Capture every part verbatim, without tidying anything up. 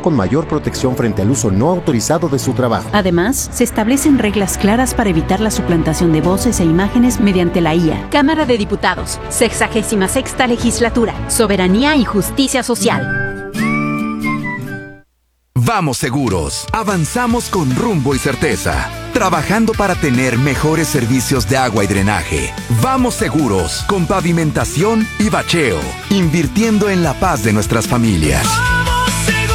con mayor protección frente al uso no autorizado de su trabajo. Además, se establecen reglas claras para evitar la suplantación de voces e imágenes mediante la I A. Cámara de Diputados, sexagésima sexta legislatura, soberanía y justicia social. Vamos seguros, avanzamos con rumbo y certeza, trabajando para tener mejores servicios de agua y drenaje. Vamos seguros, con pavimentación y bacheo, invirtiendo en la paz de nuestras familias. ¡Vamos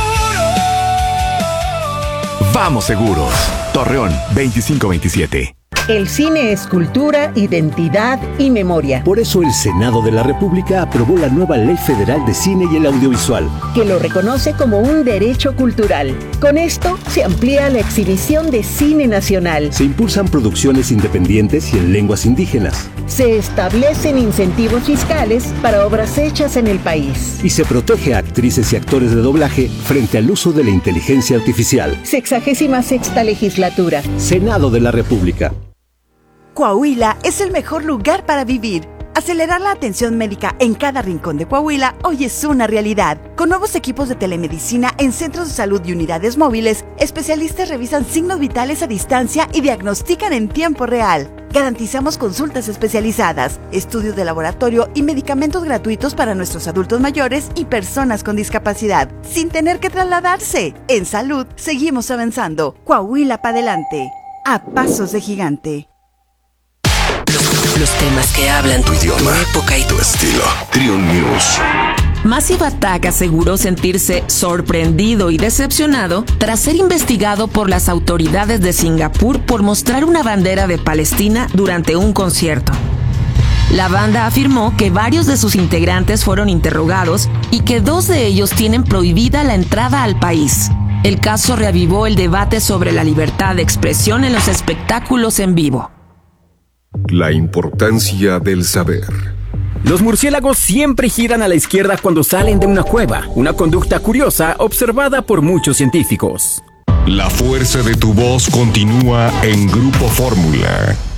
seguros! Vamos seguros. Torreón, veinticinco veintisiete. El cine es cultura, identidad y memoria. Por eso el Senado de la República aprobó la nueva Ley Federal de Cine y el Audiovisual, que lo reconoce como un derecho cultural. Con esto se amplía la exhibición de cine nacional. Se impulsan producciones independientes y en lenguas indígenas. Se establecen incentivos fiscales para obras hechas en el país. Y se protege a actrices y actores de doblaje frente al uso de la inteligencia artificial. Sexagésima sexta legislatura. Senado de la República. Coahuila es el mejor lugar para vivir. Acelerar la atención médica en cada rincón de Coahuila hoy es una realidad. Con nuevos equipos de telemedicina en centros de salud y unidades móviles, especialistas revisan signos vitales a distancia y diagnostican en tiempo real. Garantizamos consultas especializadas, estudios de laboratorio y medicamentos gratuitos para nuestros adultos mayores y personas con discapacidad, sin tener que trasladarse. En salud, seguimos avanzando. Coahuila para adelante. A pasos de gigante. Los temas que hablan tu idioma, tu época y tu estilo. Triun News. Massive Attack aseguró sentirse sorprendido y decepcionado tras ser investigado por las autoridades de Singapur por mostrar una bandera de Palestina durante un concierto. La banda afirmó que varios de sus integrantes fueron interrogados y que dos de ellos tienen prohibida la entrada al país. El caso reavivó el debate sobre la libertad de expresión en los espectáculos en vivo. La importancia del saber. Los murciélagos siempre giran a la izquierda cuando salen de una cueva, una conducta curiosa observada por muchos científicos. La fuerza de tu voz continúa en Grupo Fórmula.